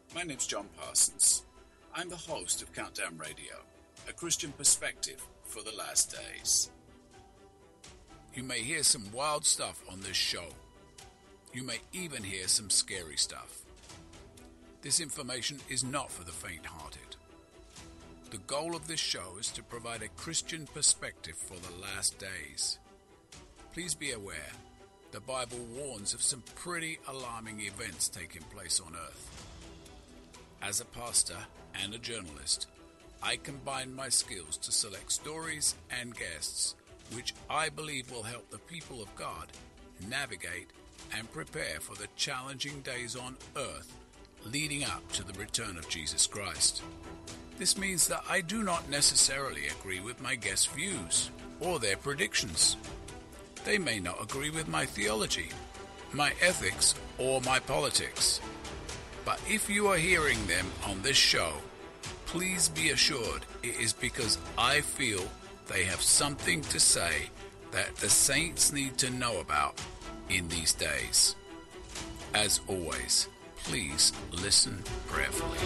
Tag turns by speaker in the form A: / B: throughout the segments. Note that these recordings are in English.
A: My name's John Parsons. I'm the host of Countdown Radio, a Christian perspective for the last days. You may hear some wild stuff on this show. You may even hear some scary stuff. This information is not for the faint-hearted. The goal of this show is to provide a Christian perspective for the last days. Please be aware, the Bible warns of some pretty alarming events taking place on earth. As a pastor and a journalist, I combine my skills to select stories and guests which I believe will help the people of God navigate and prepare for the challenging days on earth leading up to the return of Jesus Christ. This means that I do not necessarily agree with my guests' views or their predictions. They may not agree with my theology, my ethics, or my politics. But if you are hearing them on this show, please be assured it is because I feel they have something to say that the saints need to know about in these days. As always, please listen prayerfully.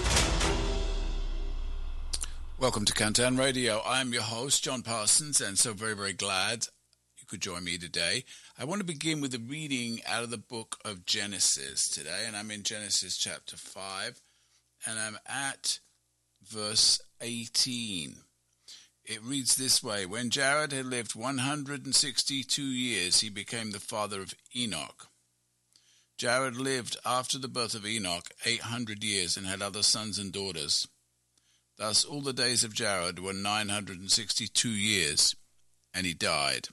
A: Welcome to Countdown Radio. I'm your host, John Parsons, and so very, very glad you could join me today. I want to begin with a reading out of the book of Genesis today, and I'm in Genesis chapter 5, and I'm at verse 18. It reads this way: When Jared had lived 162 years, he became the father of Enoch. Jared lived after the birth of Enoch 800 years and had other sons and daughters. Thus all the days of Jared were 962 years, and he died.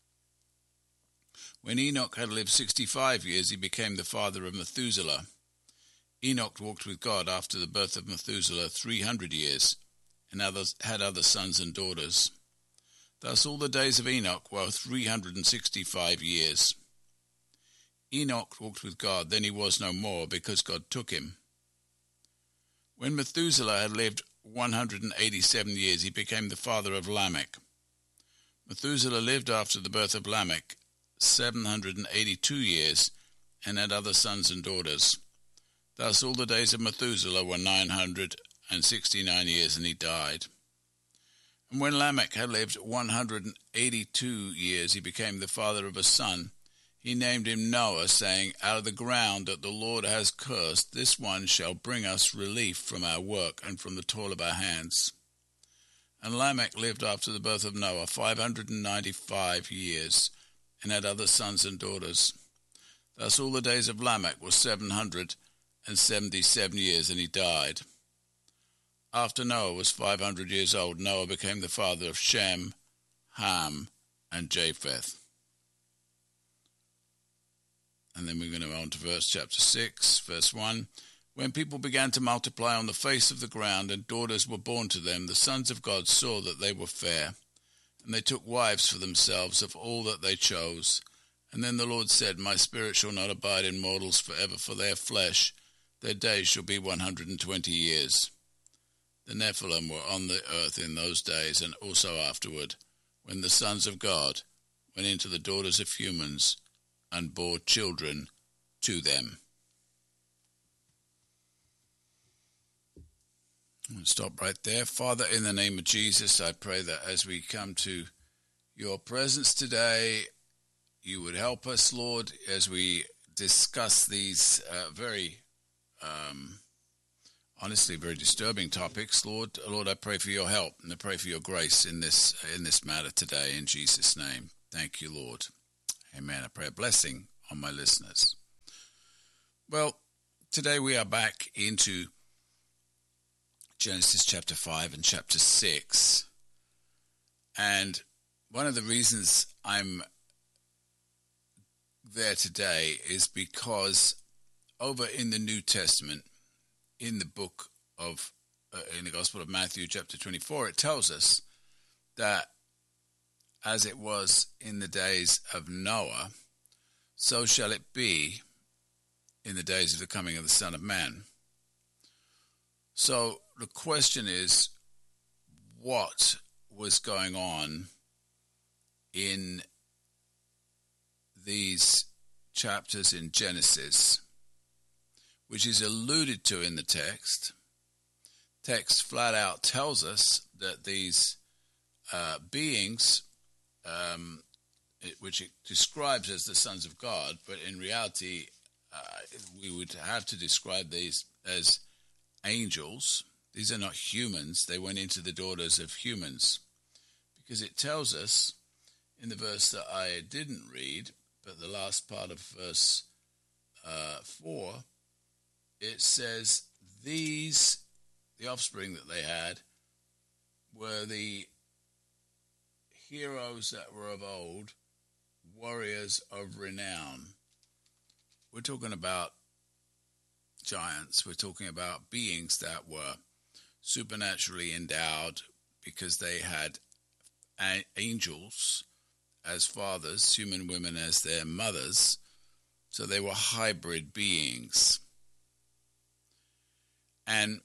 A: When Enoch had lived 65 years, he became the father of Methuselah. Enoch walked with God after the birth of Methuselah 300 years, and had other sons and daughters. Thus all the days of Enoch were 365 years. Enoch walked with God, then he was no more, because God took him. When Methuselah had lived 187 years, he became the father of Lamech. Methuselah lived after the birth of Lamech 782 years, and had other sons and daughters. Thus all the days of Methuselah were 969 years, and he died. And when Lamech had lived 182 years, he became the father of a son. He named him Noah, saying, Out of the ground that the Lord has cursed, this one shall bring us relief from our work and from the toil of our hands. And Lamech lived after the birth of Noah 595 years, and had other sons and daughters. Thus all the days of Lamech were 777 years, and he died. After Noah was 500 years old, Noah became the father of Shem, Ham, and Japheth. And then we're going to go on to chapter 6, verse 1. When people began to multiply on the face of the ground, and daughters were born to them, the sons of God saw that they were fair, and they took wives for themselves of all that they chose. And then the Lord said, My spirit shall not abide in mortals forever, for their flesh, their days shall be 120 years. The Nephilim were on the earth in those days, and also afterward, when the sons of God went into the daughters of humans, and bore children to them. I'll stop right there. Father, in the name of Jesus, I pray that as we come to your presence today, you would help us, Lord, as we discuss these honestly very disturbing topics. Lord, I pray for your help, and I pray for your grace in this matter today, in Jesus' name. Thank you, Lord. Amen. I pray a blessing on my listeners. Well, today we are back into Genesis chapter 5 and chapter 6. And one of the reasons I'm there today is because over in the New Testament, in the book of, in the Gospel of Matthew chapter 24, it tells us that as it was in the days of Noah, so shall it be in the days of the coming of the Son of Man. So the question is, what was going on in these chapters in Genesis which is alluded to in the text. Text flat out tells us that these beings, which it describes as the sons of God, but in reality, we would have to describe these as angels. These are not humans. They went into the daughters of humans, because it tells us in the verse that I didn't read, but the last part of verse 4, it says these, the offspring that they had, were the heroes that were of old, warriors of renown. We're talking about giants. We're talking about beings that were supernaturally endowed because they had angels as fathers, human women as their mothers. So they were hybrid beings. And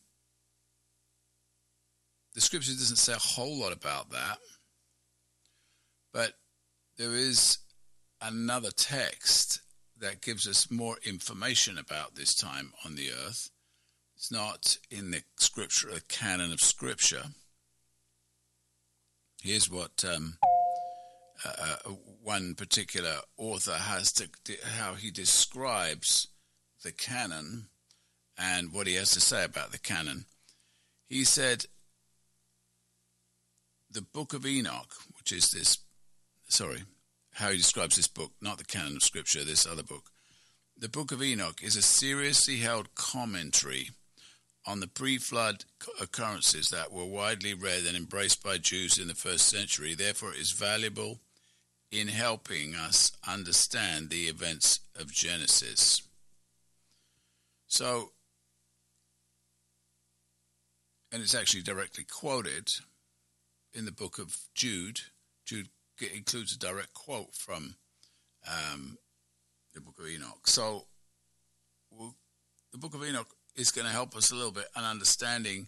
A: the scripture doesn't say a whole lot about that, but there is another text that gives us more information about this time on the earth. It's not in the scripture, the canon of scripture. Here's what one particular author has to, how he describes the canon and what he has to say about the canon. He said, the book of Enoch, which is this, how he describes this book, not the canon of scripture, this other book. The book of Enoch is a seriously held commentary on the pre-flood occurrences that were widely read and embraced by Jews in the first century. Therefore, it is valuable in helping us understand the events of Genesis. So, and it's actually directly quoted in the book of Jude. Jude includes a direct quote from the book of Enoch. So the book of Enoch is going to help us a little bit in understanding,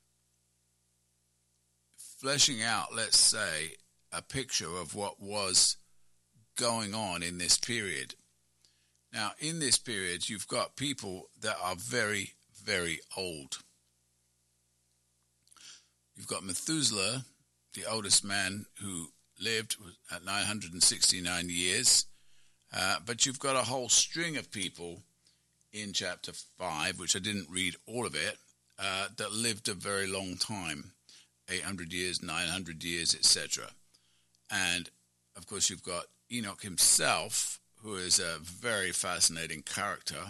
A: fleshing out, let's say, a picture of what was going on in this period. Now, in this period, you've got people that are very, very old. You've got Methuselah, the oldest man who lived at 969 years. But you've got a whole string of people in chapter 5, which I didn't read all of it, that lived a very long time, 800 years, 900 years, etc. And, of course, you've got Enoch himself, who is a very fascinating character.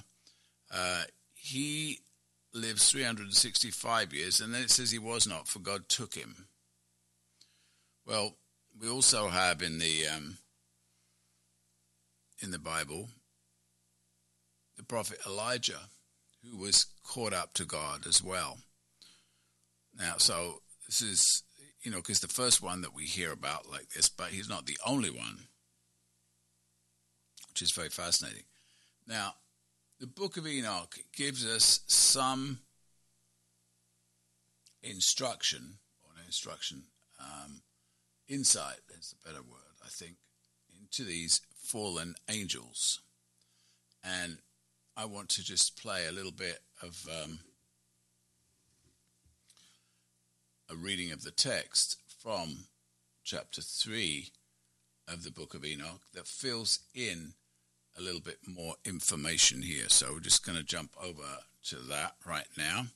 A: He lives 365 years, and then it says he was not, for God took him. Well, we also have in the Bible the prophet Elijah, who was caught up to God as well. Now, so this is, Enoch is the first one that we hear about like this, but he's not the only one, which is very fascinating. Now, the book of Enoch gives us some insight, that's the better word, I think, into these fallen angels. And I want to just play a little bit of a reading of the text from chapter 3 of the book of Enoch that fills in a little bit more information here. So we're just going to jump over to that right now.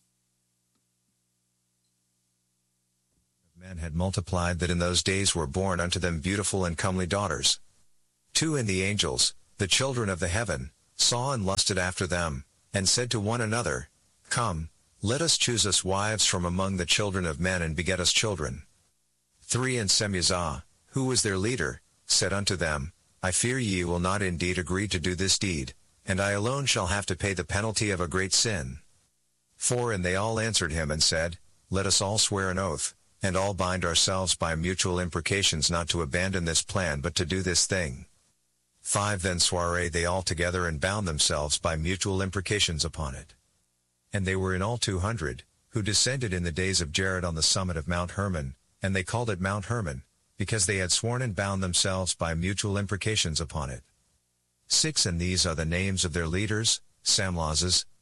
B: Men had multiplied that in those days were born unto them beautiful and comely daughters. 2 And the angels, the children of the heaven, saw and lusted after them, and said to one another, Come, let us choose us wives from among the children of men and beget us children. 3 And Semuzah, who was their leader, said unto them, I fear ye will not indeed agree to do this deed, and I alone shall have to pay the penalty of a great sin. 4 And they all answered him and said, Let us all swear an oath, and all bind ourselves by mutual imprecations not to abandon this plan but to do this thing. 5 Then sware they all together and bound themselves by mutual imprecations upon it. And they were in all 200, who descended in the days of Jared on the summit of Mount Hermon, and they called it Mount Hermon, because they had sworn and bound themselves by mutual imprecations upon it. 6 And these are the names of their leaders, Samlazes,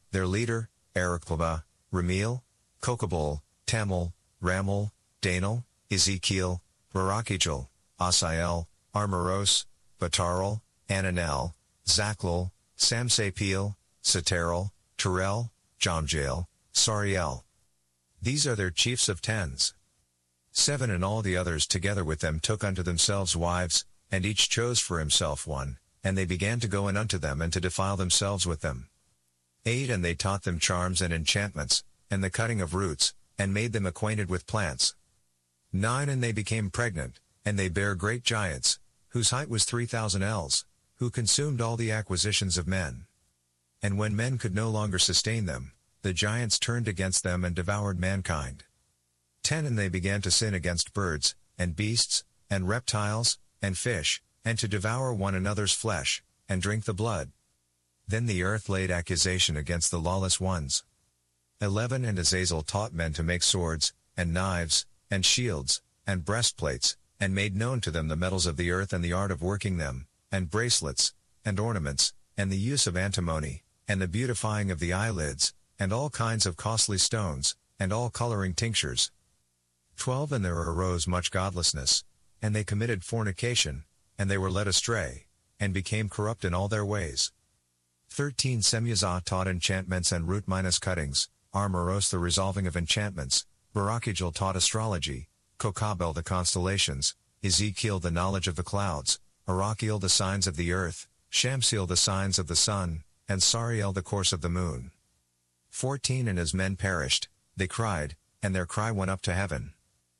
B: Their leader, Ericlaba, Ramil, Kokabol, Tamil, Ramel, Danal, Ezekiel, Barakijal, Asael, Armoros, Batarel, Ananel, Zachlil, Samsapiel, Satarel, Terel, Jomjael, Sariel. These are their chiefs of tens. 7 and all the others together with them took unto themselves wives, and each chose for himself one, and they began to go in unto them and to defile themselves with them. 8 and they taught them charms and enchantments, and the cutting of roots, and made them acquainted with plants. 9 and they became pregnant, and they bare great giants, whose height was 3,000 ells, who consumed all the acquisitions of men. And when men could no longer sustain them, the giants turned against them and devoured mankind. 10 and they began to sin against birds, and beasts, and reptiles, and fish, and to devour one another's flesh, and drink the blood. Then the earth laid accusation against the lawless ones. 11 and Azazel taught men to make swords, and knives, and shields, and breastplates, and made known to them the metals of the earth and the art of working them, and bracelets, and ornaments, and the use of antimony, and the beautifying of the eyelids, and all kinds of costly stones, and all coloring tinctures. 12 and there arose much godlessness, and they committed fornication, and they were led astray, and became corrupt in all their ways. 13 Semyazah taught enchantments and root minus cuttings, Armoros the resolving of enchantments, Barakijal taught astrology, Kokabel the constellations, Ezekiel the knowledge of the clouds, Arakiel the signs of the earth, Shamsiel the signs of the sun, and Sariel the course of the moon. 14 and as men perished, they cried, and their cry went up to heaven.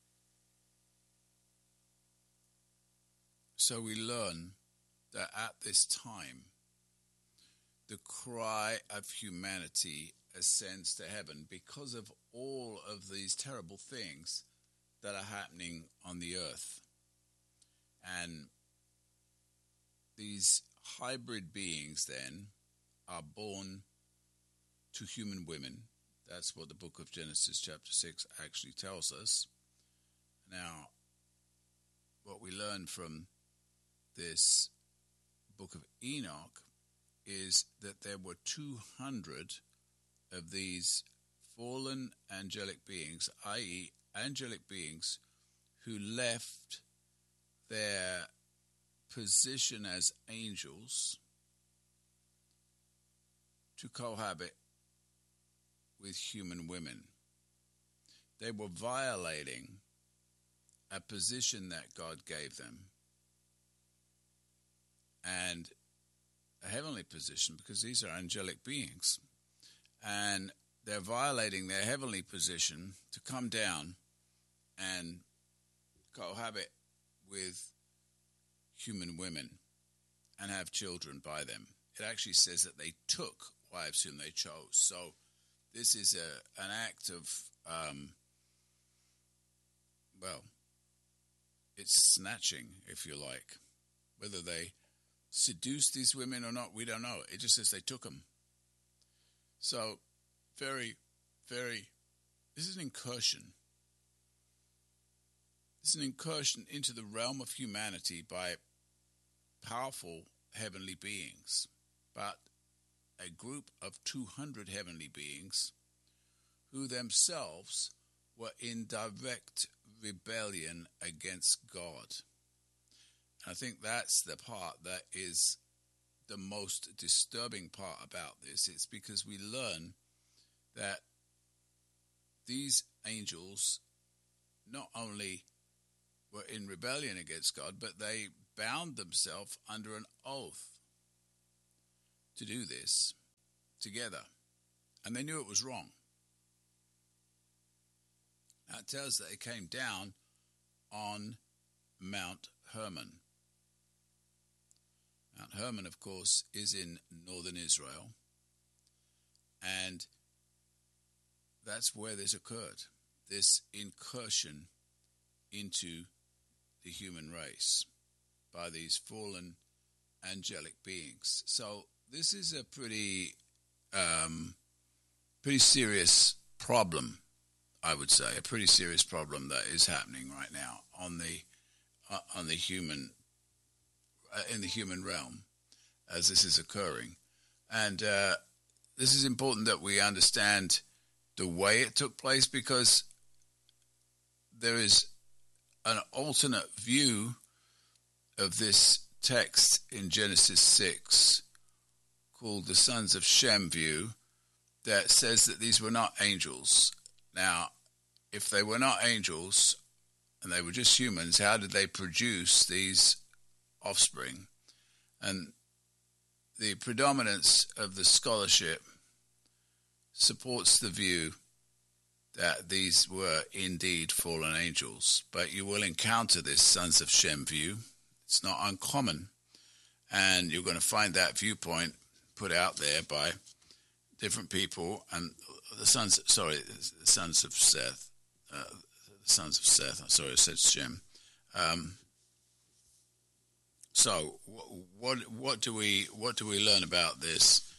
A: So we learn that at this time, the cry of humanity ascends to heaven because of all of these terrible things that are happening on the earth. And these hybrid beings then are born to human women. That's what the book of Genesis chapter 6 actually tells us. Now, what we learn from this book of Enoch is that there were 200 of these fallen angelic beings, i.e. angelic beings who left their position as angels to cohabit with human women. They were violating a position that God gave them, and a heavenly position, because these are angelic beings. And they're violating their heavenly position to come down and cohabit with human women and have children by them. It actually says that they took wives whom they chose. So this is an act of, it's snatching, if you like. Whether they seduced these women or not, we don't know. It just says they took them. So, very, very, this is an incursion. It's an incursion into the realm of humanity by powerful heavenly beings, but a group of 200 heavenly beings who themselves were in direct rebellion against God. I think that's the part that is the most disturbing part about this. It's because we learn that these angels not only were in rebellion against God, but they bound themselves under an oath to do this together. And they knew it was wrong. Now it tells that it came down on Mount Hermon. Mount Hermon, of course, is in northern Israel, and that's where this occurred, this incursion into the human race by these fallen angelic beings. So this is a pretty serious problem, I would say, a pretty serious problem that is happening right now on the human in the human realm as this is occurring. And this is important that we understand the way it took place, because there is an alternate view of this text in Genesis 6 called the Sons of Shem view that says that these were not angels. Now, if they were not angels and they were just humans, how did they produce these offspring? And the predominance of the scholarship supports the view that these were indeed fallen angels. But you will encounter this Sons of Shem view. It's not uncommon. And you're going to find that viewpoint put out there by different people. And the sons of Seth. I said Shem. So what do we learn about this?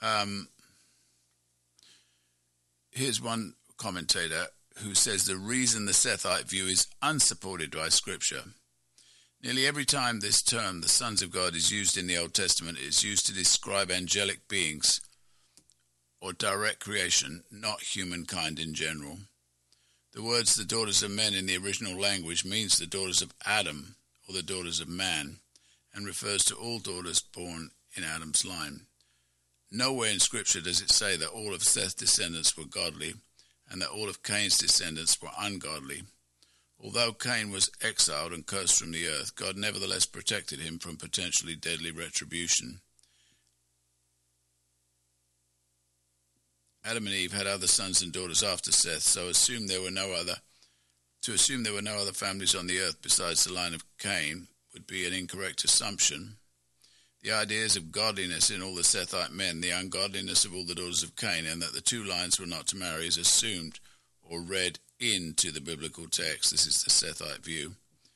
A: Here's one commentator who says the reason the Sethite view is unsupported by Scripture. Nearly every time this term, the sons of God, is used in the Old Testament, it is used to describe angelic beings or direct creation, not humankind in general. The words the daughters of men in the original language means the daughters of Adam or the daughters of man, and refers to all daughters born in Adam's line. Nowhere in Scripture does it say that all of Seth's descendants were godly and that all of Cain's descendants were ungodly. Although Cain was exiled and cursed from the earth, God nevertheless protected him from potentially deadly retribution. Adam and Eve had other sons and daughters after Seth, so to assume there were no other families on the earth besides the line of Cain would be an incorrect assumption. The ideas of godliness in all the Sethite men, the ungodliness of all the daughters of Cain, and that the two lines were not to marry is assumed or read into the biblical text. This is the Sethite view.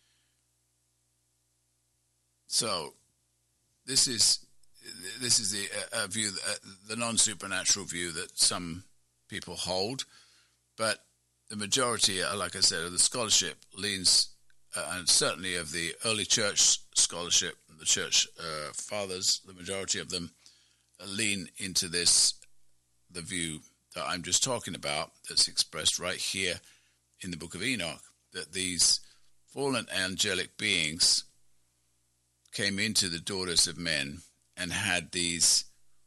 A: So, this is the view, the non-supernatural view that some people hold, but the majority, like I said, of the scholarship leans, and certainly of the early church scholarship, the church fathers, the majority of them lean into the view that I'm just talking about, that's expressed right here in the book of Enoch, that these fallen angelic beings came into the daughters of men and had these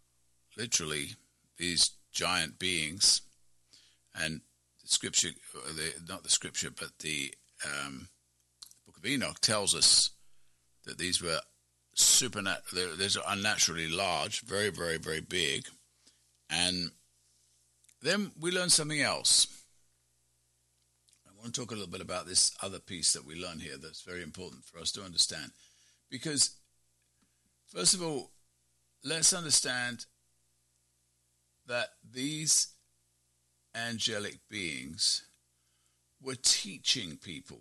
A: giant beings. And the scripture, not the scripture, but the book of Enoch tells us that these were these are unnaturally large, very, very, very big. And then we learn something else. I want to talk a little bit about this other piece that we learn here that's very important for us to understand. Because, first of all, let's understand that these angelic beings were teaching people.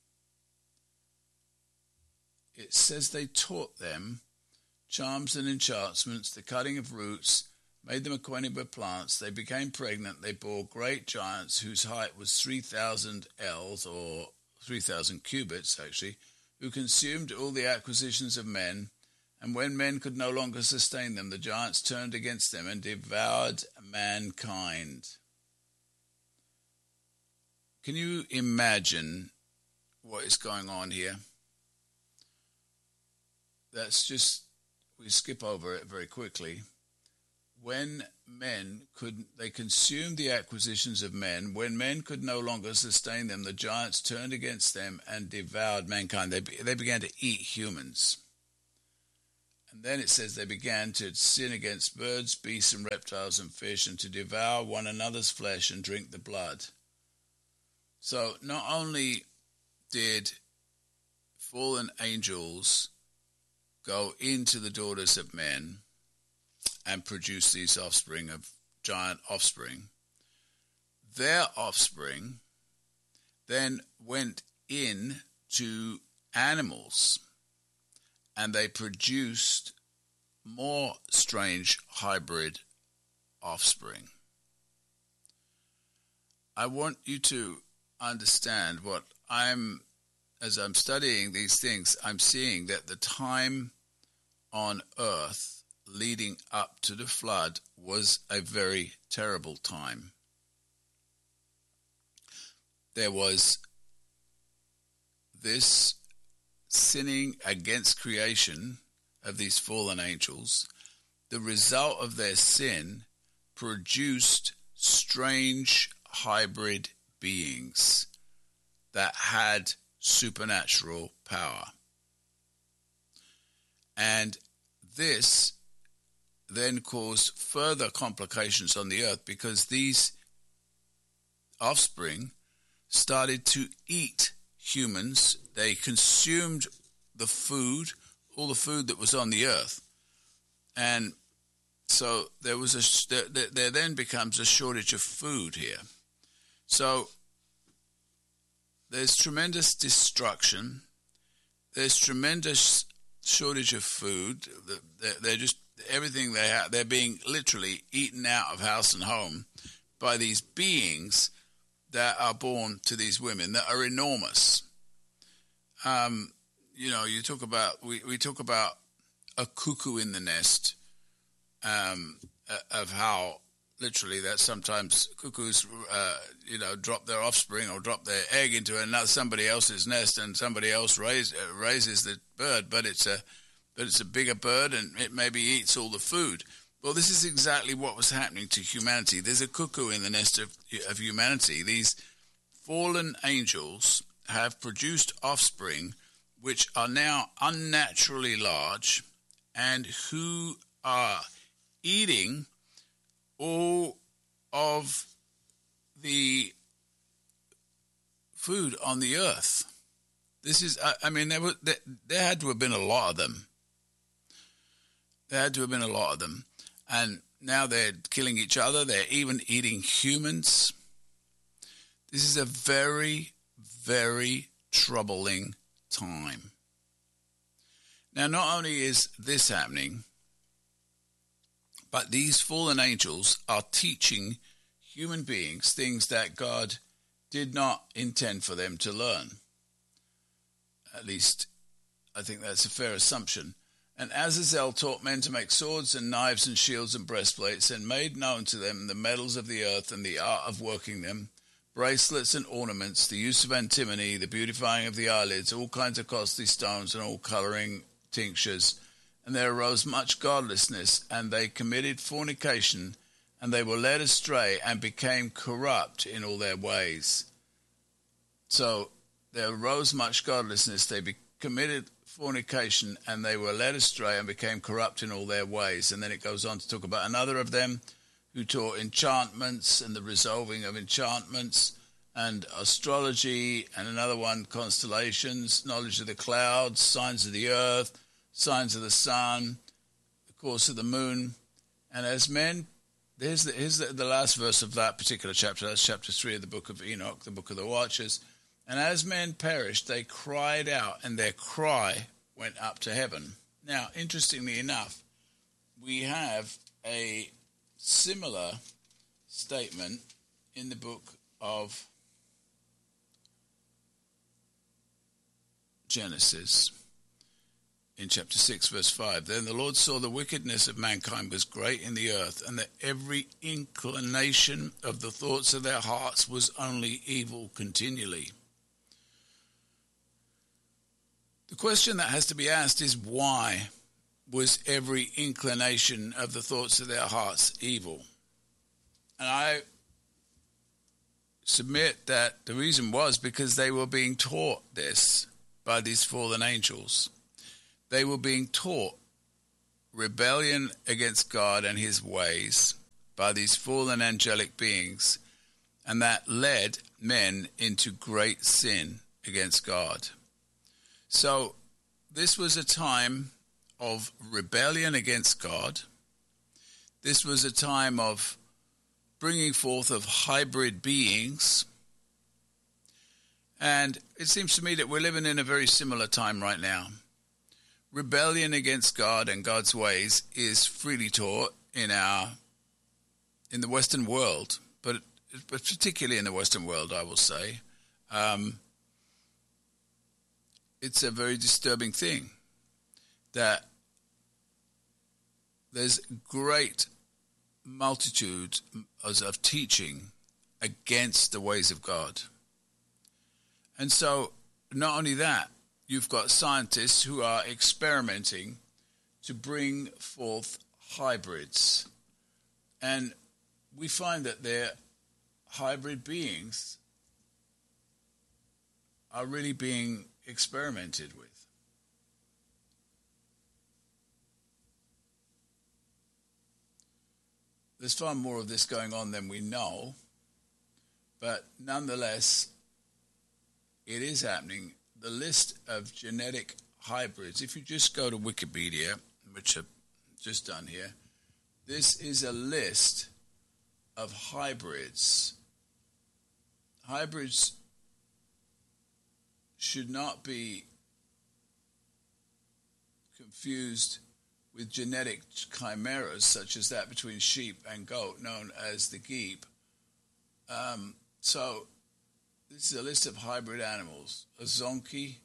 A: It says they taught them charms and enchantments, the cutting of roots, made them acquainted with plants. They became pregnant. They bore great giants whose height was 3,000 ells, or 3,000 cubits, actually, who consumed all the acquisitions of men. And when men could no longer sustain them, the giants turned against them and devoured mankind. Can you imagine what is going on here? We skip over it very quickly. When they consumed the acquisitions of men. When men could no longer sustain them, the giants turned against them and devoured mankind. They began to eat humans. And then it says they began to sin against birds, beasts, and reptiles and fish, and to devour one another's flesh and drink the blood. So not only did fallen angels go into the daughters of men and produce these offspring of giant offspring, their offspring then went in to animals and they produced more strange hybrid offspring. I want you to understand as I'm studying these things, I'm seeing that the time on earth leading up to the flood was a very terrible time. There was this sinning against creation of these fallen angels. The result of their sin produced strange hybrid beings that had supernatural power. And this then caused further complications on the earth because these offspring started to eat humans. They consumed the food, all the food that was on the earth. And so there then becomes a shortage of food here. So there's tremendous destruction. There's tremendous shortage of food. They're just everything they have. They're being literally eaten out of house and home by these beings that are born to these women that are enormous. You talk about we talk about a cuckoo in the nest, of how literally that sometimes cuckoos, drop their offspring or drop their egg into somebody else's nest, and somebody else raises the bird, but it's a bigger bird, and it maybe eats all the food. Well, this is exactly what was happening to humanity. There's a cuckoo in the nest of humanity. These fallen angels have produced offspring which are now unnaturally large and who are eating all of the food on the earth. This is, there had to have been a lot of them. And now they're killing each other. They're even eating humans. This is a very, very troubling time. Now, not only is this happening, but these fallen angels are teaching human beings things that God did not intend for them to learn. At least, I think that's a fair assumption. And Azazel taught men to make swords and knives and shields and breastplates, and made known to them the metals of the earth and the art of working them, bracelets and ornaments, the use of antimony, the beautifying of the eyelids, all kinds of costly stones and all colouring tinctures. And there arose much godlessness, and they committed fornication, and they were led astray and became corrupt in all their ways. So there arose much godlessness, they committed fornication, and they were led astray and became corrupt in all their ways. And then it goes on to talk about another of them who taught enchantments and the resolving of enchantments and astrology, and another one constellations, knowledge of the clouds, signs of the earth, signs of the sun, the course of the moon. And as men, here's the last verse of that particular chapter. That's chapter 3 of the book of Enoch, the book of the Watchers. And as men perished, they cried out, and their cry went up to heaven. Now, interestingly enough, we have a similar statement in the book of Genesis, in chapter 6, verse 5. Then the Lord saw the wickedness of mankind was great in the earth, and that every inclination of the thoughts of their hearts was only evil continually. The question that has to be asked is, why was every inclination of the thoughts of their hearts evil? And I submit that the reason was because they were being taught this by these fallen angels. They were being taught rebellion against God and his ways by these fallen angelic beings, and that led men into great sin against God. So this was a time of rebellion against God. This was a time of bringing forth of hybrid beings. And it seems to me that we're living in a very similar time right now. Rebellion against God and God's ways is freely taught in the Western world, but particularly in the Western world, I will say. It's a very disturbing thing that there's great multitude of teaching against the ways of God. And so not only that, you've got scientists who are experimenting to bring forth hybrids. And we find that their hybrid beings are really being experimented with. There's far more of this going on than we know, but nonetheless, it is happening. The list of genetic hybrids, if you just go to Wikipedia, which I've just done here, this is a list of hybrids. Hybrids should not be confused with genetic chimeras, such as that between sheep and goat, known as the geep. So this is a list of hybrid animals, a zonkey,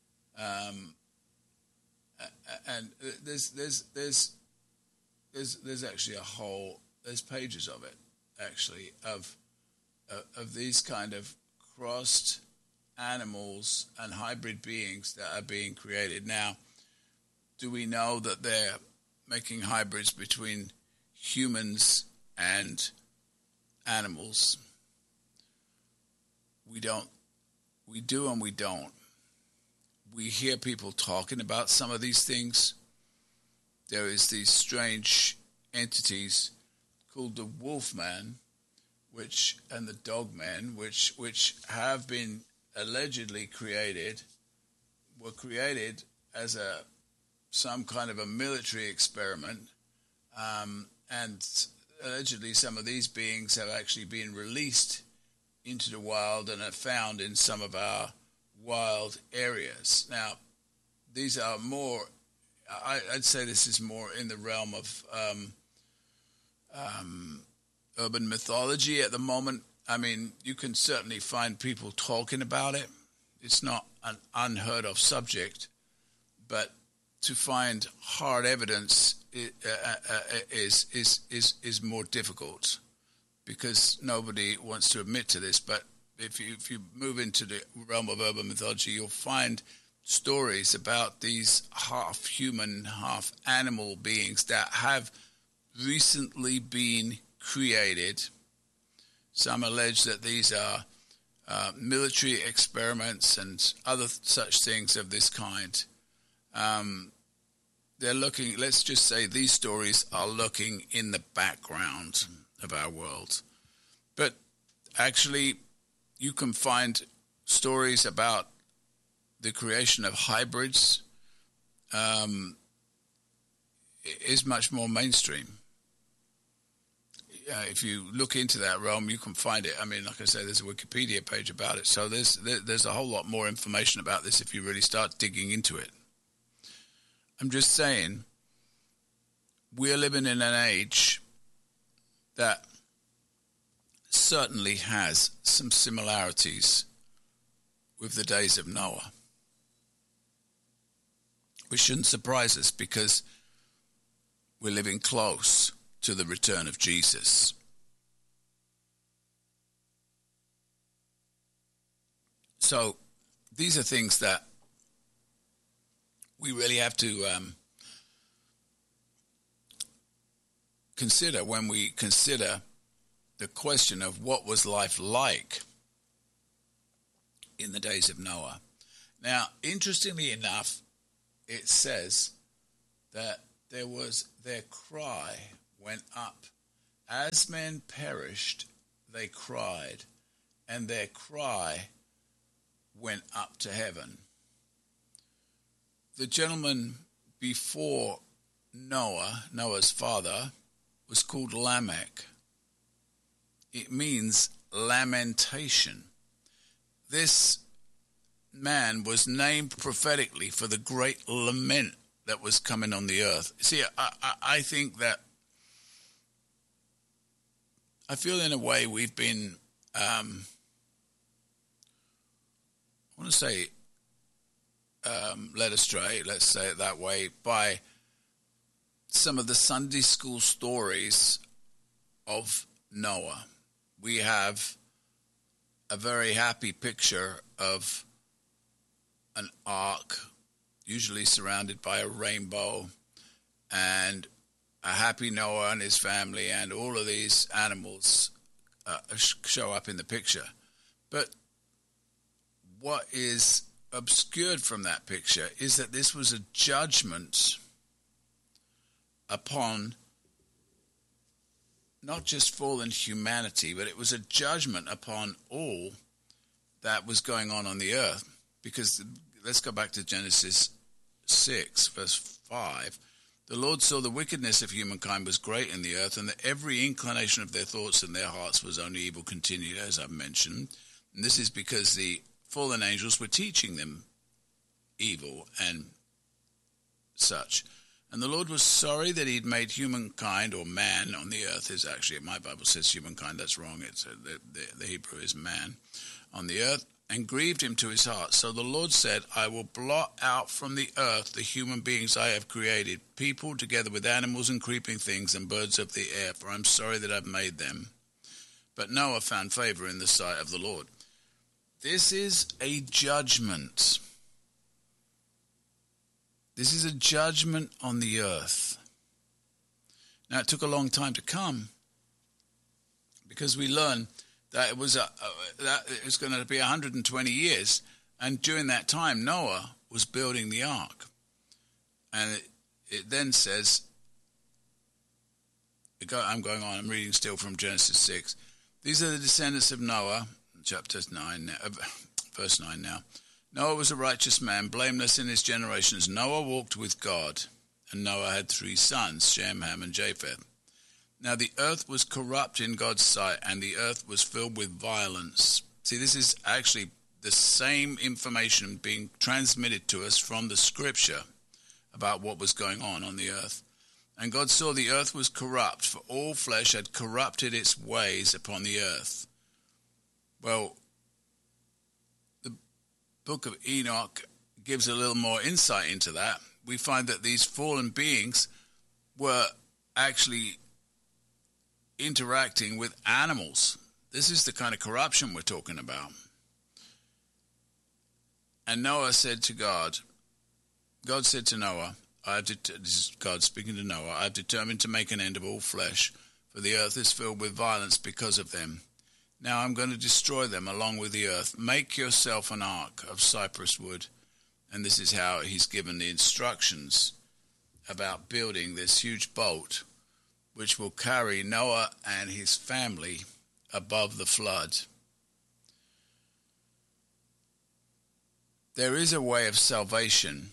A: and there's actually there's pages of it actually of these kind of crossed animals and hybrid beings that are being created. Now, do we know that they're making hybrids between humans and animals? We don't. We do and we don't. We hear people talking about some of these things. There is these strange entities called the Wolfman, and the Dogman, which have been allegedly were created as some kind of a military experiment, and allegedly some of these beings have actually been released into the wild and are found in some of our wild areas. Now, these are more, I'd say this is more in the realm of urban mythology at the moment. I mean, you can certainly find people talking about it. It's not an unheard of subject, but to find hard evidence is more difficult because nobody wants to admit to this. But if you move into the realm of urban mythology, you'll find stories about these half human, half animal beings that have recently been created. Some allege that these are military experiments and other such things of this kind. They're looking, let's just say these stories are looking in the background of our world. But actually, you can find stories about the creation of hybrids is much more mainstream. If you look into that realm, you can find it. I mean, like I say, there's a Wikipedia page about it. So there's a whole lot more information about this if you really start digging into it. I'm just saying, we're living in an age that certainly has some similarities with the days of Noah, which shouldn't surprise us because we're living close to the return of Jesus. So these are things that we really have to consider when we consider the question of what was life like in the days of Noah. Now, interestingly enough, it says that their cry went up. As men perished, they cried, and their cry went up to heaven. The gentleman before Noah, Noah's father, was called Lamech. It means lamentation. This man was named prophetically for the great lament that was coming on the earth. See, I think that, I feel in a way we've been, I want to say, led astray, let's say it that way, by some of the Sunday school stories of Noah. We have a very happy picture of an ark, usually surrounded by a rainbow, and a happy Noah and his family, and all of these animals show up in the picture. But what is obscured from that picture is that this was a judgment upon not just fallen humanity, but it was a judgment upon all that was going on the earth. Because let's go back to Genesis 6, verse 5. The Lord saw the wickedness of humankind was great in the earth, and that every inclination of their thoughts and their hearts was only evil continued, as I've mentioned. And this is because the fallen angels were teaching them evil and such. And the Lord was sorry that he'd made humankind, or man on the earth is actually, my Bible says humankind, that's wrong. It's the Hebrew is man on the earth, and grieved him to his heart. So the Lord said, I will blot out from the earth the human beings I have created, people together with animals and creeping things and birds of the air, for I'm sorry that I've made them. But Noah found favor in the sight of the Lord. This is a judgment. This is a judgment on the earth. Now, it took a long time to come, because we learn that it was going to be 120 years, and during that time, Noah was building the ark. And it then says, I'm going on, I'm reading still from Genesis 6. These are the descendants of Noah, chapter 9, verse 9 now. Noah was a righteous man, blameless in his generations. Noah walked with God, and Noah had 3 sons, Shem, Ham, and Japheth. Now the earth was corrupt in God's sight, and the earth was filled with violence. See, this is actually the same information being transmitted to us from the scripture about what was going on the earth. And God saw the earth was corrupt, for all flesh had corrupted its ways upon the earth. Well, the book of Enoch gives a little more insight into that. We find that these fallen beings were actually interacting with animals. This is the kind of corruption we're talking about. And Noah said to God said to Noah, this is God speaking to Noah, I have determined to make an end of all flesh, for the earth is filled with violence because of them. Now I'm going to destroy them along with the earth. Make yourself an ark of cypress wood. And this is how he's given the instructions about building this huge boat, which will carry Noah and his family above the flood. There is a way of salvation,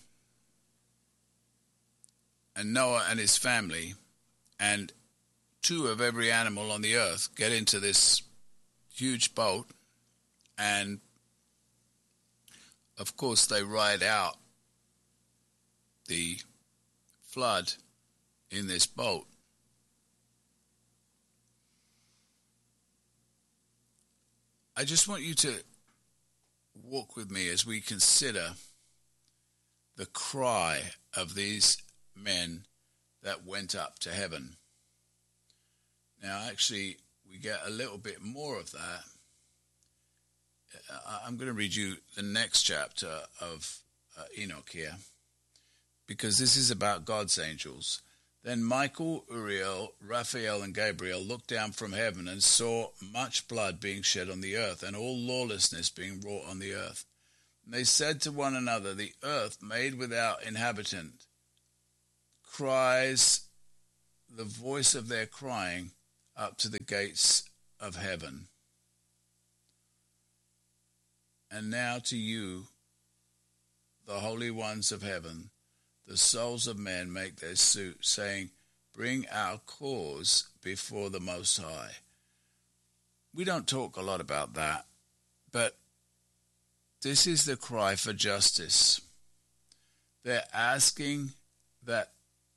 A: and Noah and his family and 2 of every animal on the earth get into this huge boat, and of course they ride out the flood in this boat. I just want you to walk with me as we consider the cry of these men that went up to heaven. Now, actually, we get a little bit more of that. I'm going to read you the next chapter of Enoch here, because this is about God's angels. Then Michael, Uriel, Raphael, and Gabriel looked down from heaven and saw much blood being shed on the earth, and all lawlessness being wrought on the earth. And they said to one another, the earth made without inhabitant cries the voice of their crying up to the gates of heaven. And now to you, the holy ones of heaven, the souls of men make their suit, saying, bring our cause before the Most High. We don't talk a lot about that, but this is the cry for justice. They're asking that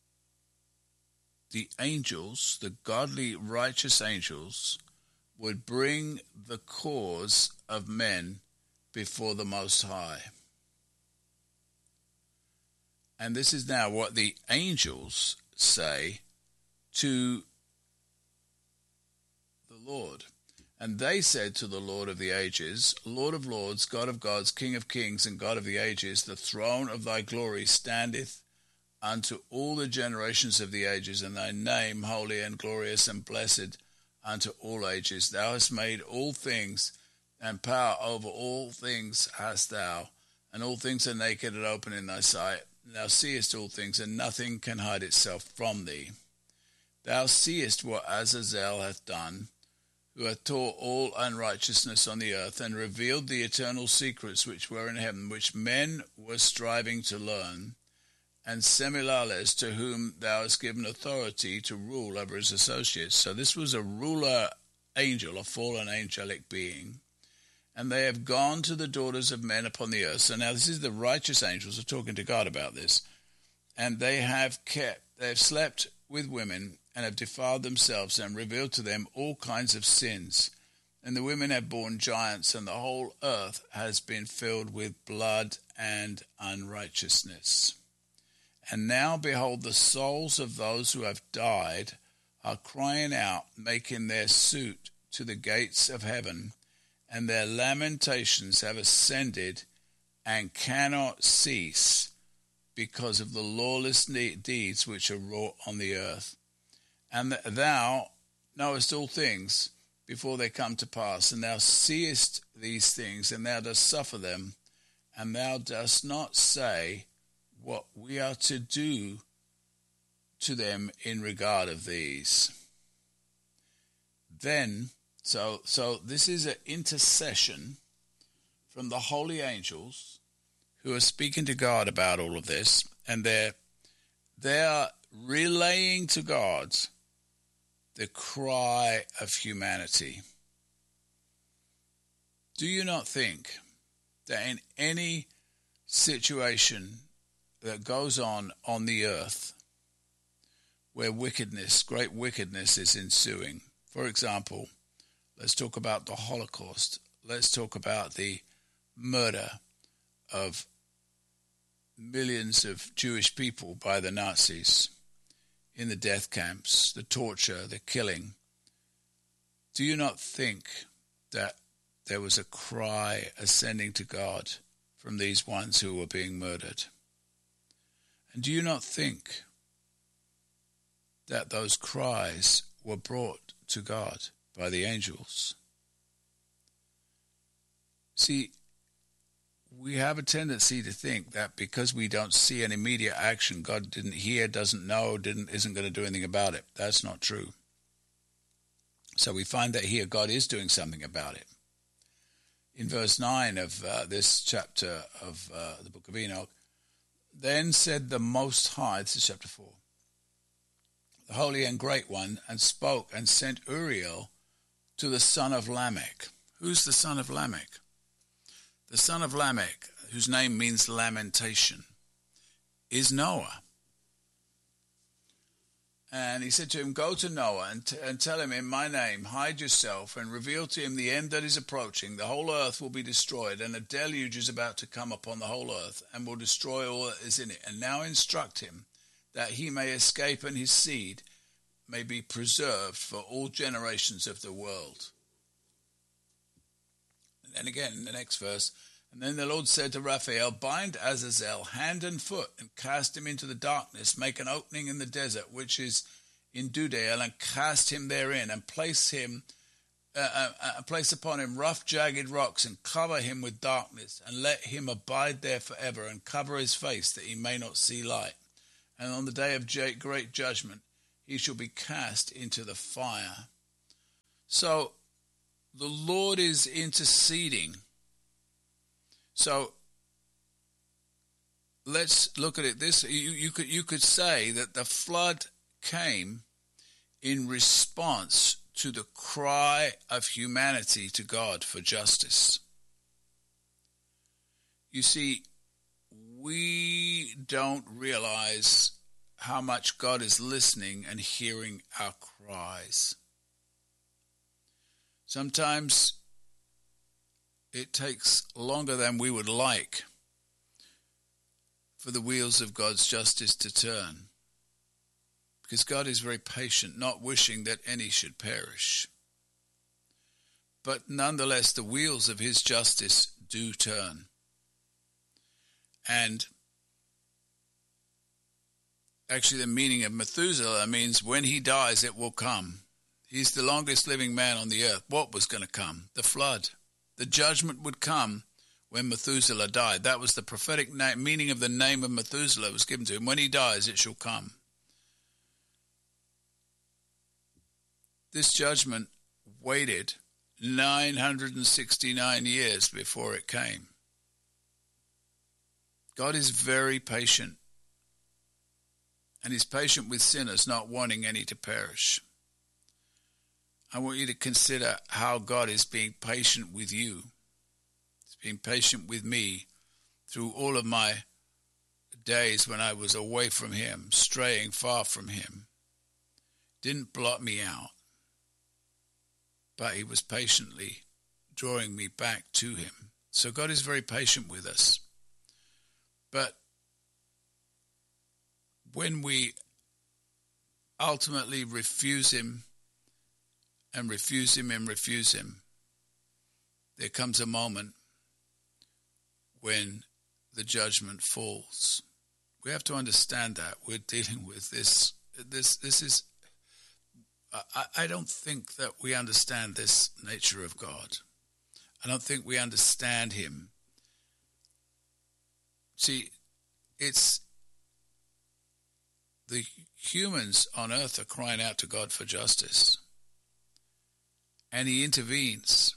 A: the angels, the godly, righteous angels, would bring the cause of men before the Most High. And this is now what the angels say to the Lord. And they said to the Lord of the ages, Lord of lords, God of gods, King of kings, and God of the ages, the throne of thy glory standeth unto all the generations of the ages, and thy name holy and glorious and blessed unto all ages. Thou hast made all things, and power over all things hast thou, and all things are naked and open in thy sight. Thou seest all things, and nothing can hide itself from thee. Thou seest what Azazel hath done, who hath taught all unrighteousness on the earth, and revealed the eternal secrets which were in heaven, which men were striving to learn, and Semilales, to whom thou hast given authority to rule over his associates. So this was a ruler angel, a fallen angelic being. And they have gone to the daughters of men upon the earth. So now this is the righteous angels are talking to God about this. And they have slept with women, and have defiled themselves, and revealed to them all kinds of sins. And the women have borne giants, and the whole earth has been filled with blood and unrighteousness. And now, behold, the souls of those who have died are crying out, making their suit to the gates of heaven, and their lamentations have ascended and cannot cease, because of the lawless deeds which are wrought on the earth. And thou knowest all things before they come to pass, and thou seest these things, and thou dost suffer them, and thou dost not say what we are to do to them in regard of these. Then, so this is an intercession from the holy angels who are speaking to God about all of this, and they are relaying to God the cry of humanity. Do you not think that in any situation that goes on the earth where great wickedness is ensuing, for example, let's talk about the Holocaust, let's talk about the murder of millions of Jewish people by the Nazis in the death camps, the torture, the killing. Do you not think that there was a cry ascending to God from these ones who were being murdered? And do you not think that those cries were brought to God by the angels? See, we have a tendency to think that because we don't see an immediate action, God didn't hear, doesn't know, isn't going to do anything about it. That's not true. So we find that here God is doing something about it. In verse 9 of this chapter of the book of Enoch, then said the Most High, this is chapter 4, the Holy and Great One, and spoke and sent Uriel to the son of Lamech. Who's the son of Lamech? The son of Lamech, whose name means lamentation, is Noah. And he said to him, go to Noah and tell him in my name, hide yourself, and reveal to him the end that is approaching. The whole earth will be destroyed, and a deluge is about to come upon the whole earth, and will destroy all that is in it. And now instruct him that he may escape, and his seed may be preserved for all generations of the world. And then again, in the next verse, and then the Lord said to Raphael, bind Azazel hand and foot, and cast him into the darkness, make an opening in the desert, which is in Dudael, and cast him therein, and place upon him rough, jagged rocks, and cover him with darkness, and let him abide there forever, and cover his face, that he may not see light. And on the day of great judgment, he shall be cast into the fire. So the Lord is interceding. So let's look at it this. You could say that the flood came in response to the cry of humanity to God for justice. You see, we don't realize how much God is listening and hearing our cries. Sometimes it takes longer than we would like for the wheels of God's justice to turn. because God is very patient, not wishing that any should perish. But nonetheless, the wheels of his justice do turn. And actually, the meaning of Methuselah means when he dies, it will come. He's the longest living man on the earth. What was going to come? The flood. The judgment would come when Methuselah died. That was the prophetic meaning of the name of Methuselah was given to him. When he dies, it shall come. This judgment waited 969 years before it came. God is very patient. And he's patient with sinners, not wanting any to perish. I want you to consider how God is being patient with you. He's being patient with me through all of my days when I was away from him, straying far from him. Didn't blot me out, but he was patiently drawing me back to him. So God is very patient with us. But when we ultimately refuse him, there comes a moment when the judgment falls. We have to understand that. We're dealing with this. This is. I don't think that we understand this nature of God. I don't think we understand him. See, it's the humans on earth are crying out to God for justice. And he intervenes.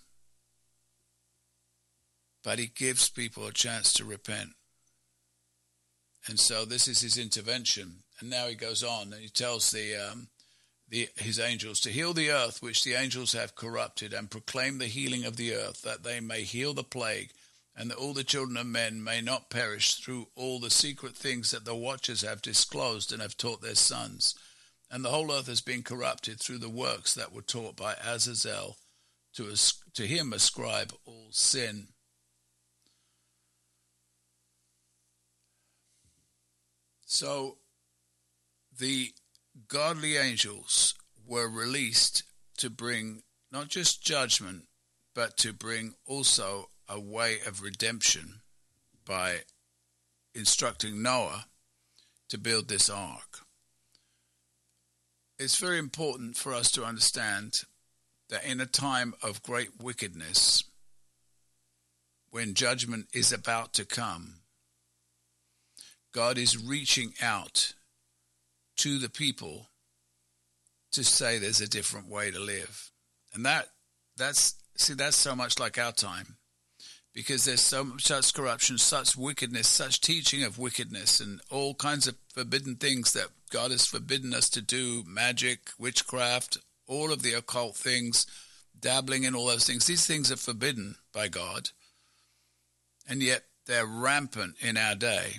A: But he gives people a chance to repent. And so this is his intervention. And now he goes on and he tells his angels to heal the earth, which the angels have corrupted, and proclaim the healing of the earth, that they may heal the plague, and that all the children of men may not perish through all the secret things that the watchers have disclosed and have taught their sons. And the whole earth has been corrupted through the works that were taught by Azazel. To him ascribe all sin. So the godly angels were released to bring not just judgment, but to bring also a way of redemption by instructing Noah to build this ark. It's very important for us to understand that in a time of great wickedness, when judgment is about to come, God is reaching out to the people to say there's a different way to live. And that's so much like our time, because there's so much such corruption, such wickedness, such teaching of wickedness, and all kinds of forbidden things that God has forbidden us to do, magic, witchcraft, all of the occult things, dabbling in all those things. These things are forbidden by God, and yet they're rampant in our day.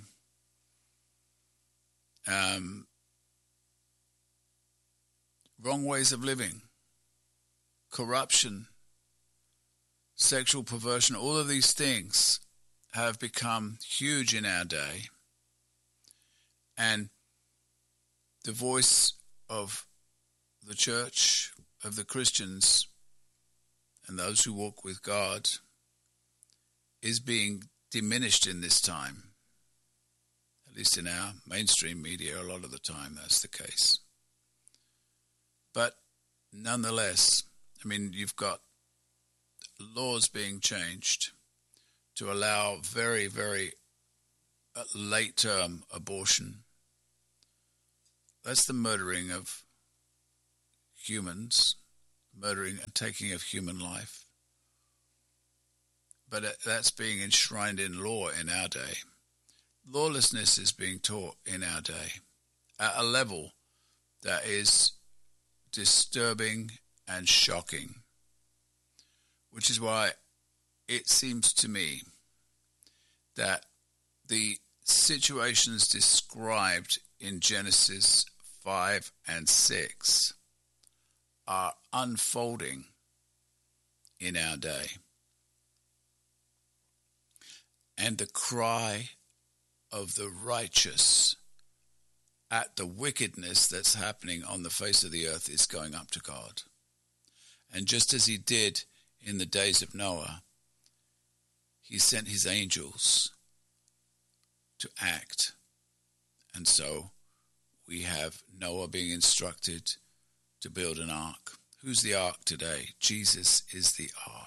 A: Wrong ways of living, corruption, sexual perversion, all of these things have become huge in our day. And the voice of the church, of the Christians, and those who walk with God is being diminished in this time. At least in our mainstream media, a lot of the time that's the case. But nonetheless, I mean, you've got laws being changed to allow very, very late-term abortion. That's the murdering of humans, murdering and taking of human life. But that's being enshrined in law in our day. Lawlessness is being taught in our day at a level that is disturbing and shocking, which is why it seems to me that the situations described in Genesis 5 and 6 are unfolding in our day. And the cry of the righteous at the wickedness that's happening on the face of the earth is going up to God. And just as he did in the days of Noah, he sent his angels to act. And so we have Noah being instructed to build an ark. Who's the ark today? Jesus is the ark.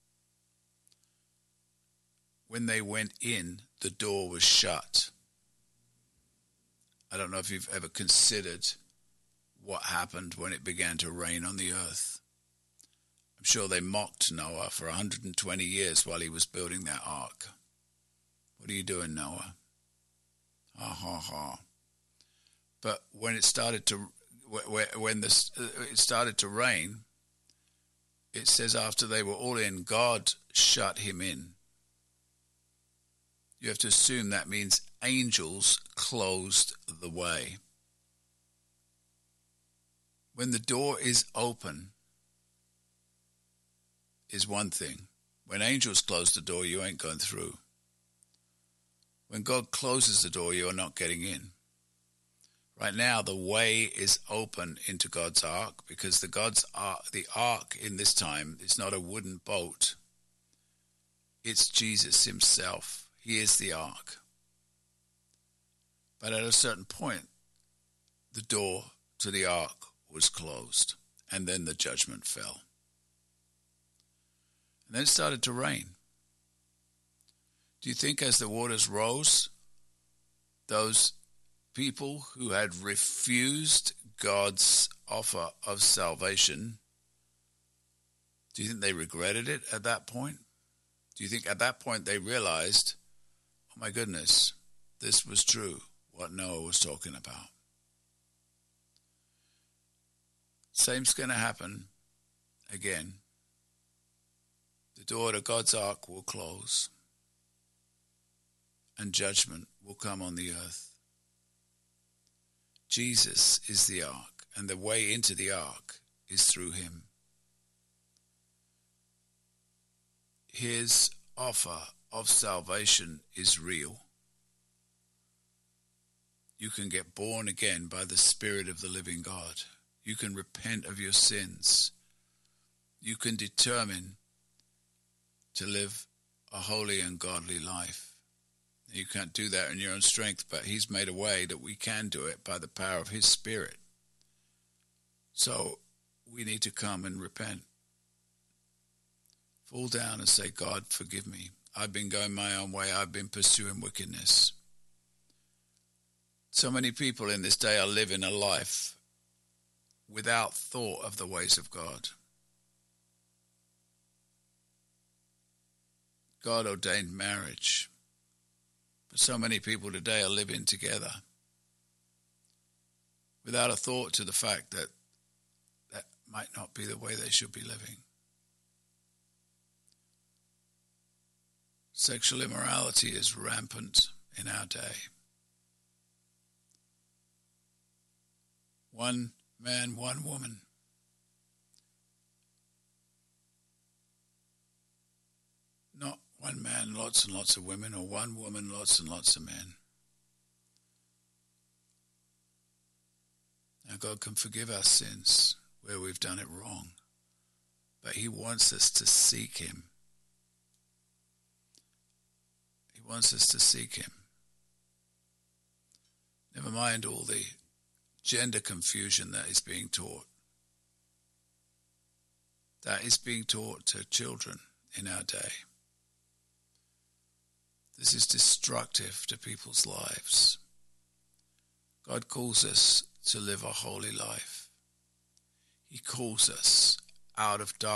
A: When they went in, the door was shut. I don't know if you've ever considered what happened when it began to rain on the earth. I'm sure they mocked Noah for 120 years while he was building that ark. What are you doing, Noah? Ha ha ha. But when it started to it started to rain, it says after they were all in, God shut him in. You have to assume that means angels closed the way. When the door is open is one thing. When angels close the door, you ain't going through. When God closes the door, you are not getting in. Right now, the way is open into God's ark because the ark in this time is not a wooden boat. It's Jesus himself. He is the ark. But at a certain point, the door to the ark was closed, and then the judgment fell. And then it started to rain. Do you think as the waters rose, those people who had refused God's offer of salvation, do you think they regretted it at that point? Do you think at that point they realized, oh my goodness, this was true, what Noah was talking about? Same's going to happen again. The door to God's ark will close, and judgment will come on the earth. Jesus is the ark, and the way into the ark is through him. His offer of salvation is real. You can get born again by the Spirit of the living God. You can repent of your sins. You can determine to live a holy and godly life. You can't do that in your own strength, but he's made a way that we can do it by the power of his Spirit. So we need to come and repent. Fall down and say, God, forgive me. I've been going my own way. I've been pursuing wickedness. So many people in this day are living a life without thought of the ways of God. God ordained marriage. But so many people today are living together without a thought to the fact that that might not be the way they should be living. Sexual immorality is rampant in our day. One man, one woman. Not one man, lots and lots of women, or one woman, lots and lots of men. Now God can forgive our sins where we've done it wrong, but he wants us to seek him. He wants us to seek him. Never mind all the gender confusion that is being taught. That is being taught to children in our day. This is destructive to people's lives. God calls us to live a holy life. He calls us out of darkness